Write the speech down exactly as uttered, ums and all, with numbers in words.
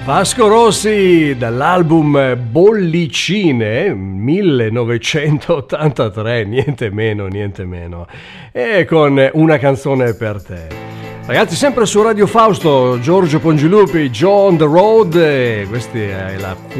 Vasco Rossi dall'album Bollicine millenovecentottantatré, niente meno, niente meno, e con Una canzone per te. Ragazzi, sempre su Radio Fausto, Giorgio Pongilupi, Joe on the Road, questa è la